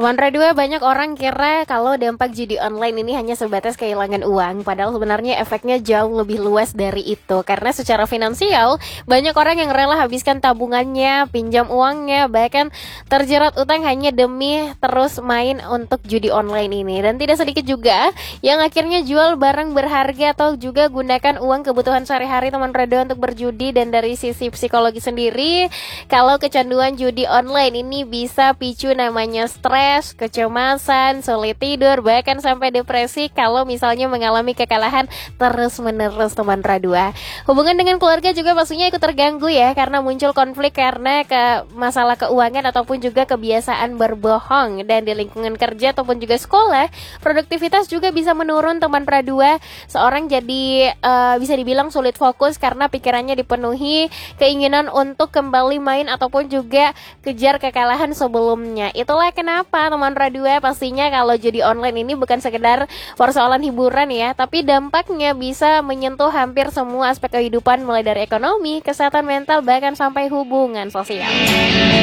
Teman Radio, banyak orang kira kalau dampak judi online ini hanya sebatas kehilangan uang, padahal sebenarnya efeknya jauh lebih luas dari itu. Karena secara finansial, banyak orang yang rela habiskan tabungannya, pinjam uangnya, bahkan terjerat utang hanya demi terus main untuk judi online ini. Dan tidak sedikit juga yang akhirnya jual barang berharga atau juga gunakan uang kebutuhan sehari-hari teman Radio untuk berjudi. Dan dari sisi psikologi sendiri, kalau kecanduan judi online ini bisa picu namanya stres, kecemasan, sulit tidur, bahkan sampai depresi kalau misalnya mengalami kekalahan terus-menerus teman Radua. Hubungan dengan keluarga juga pastinya ikut terganggu ya, karena muncul konflik karena masalah keuangan ataupun juga kebiasaan berbohong. Dan di lingkungan kerja ataupun juga sekolah, produktivitas juga bisa menurun teman Radua. Seorang jadi bisa dibilang sulit fokus karena pikirannya dipenuhi keinginan untuk kembali main ataupun juga kejar kekalahan sebelumnya. Itulah kenapa teman Radua, pastinya kalau judi online ini bukan sekedar persoalan hiburan ya, tapi dampaknya bisa menyentuh hampir semua aspek kehidupan, mulai dari ekonomi, kesehatan mental, bahkan sampai hubungan sosial.